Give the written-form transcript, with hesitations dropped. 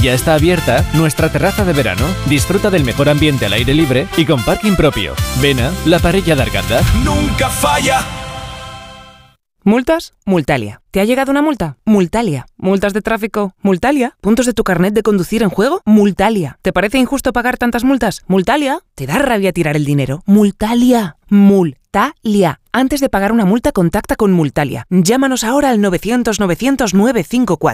Ya está abierta nuestra terraza de verano. Disfruta del mejor ambiente al aire libre y con parking propio. Vena, la parella d'Arganda. Nunca falla. ¿Multas? Multalia. ¿Te ha llegado una multa? Multalia. ¿Multas de tráfico? Multalia. ¿Puntos de tu carnet de conducir en juego? Multalia. ¿Te parece injusto pagar tantas multas? Multalia. ¿Te da rabia tirar el dinero? Multalia. Multalia. Antes de pagar una multa, contacta con Multalia. Llámanos ahora al 900 900 954.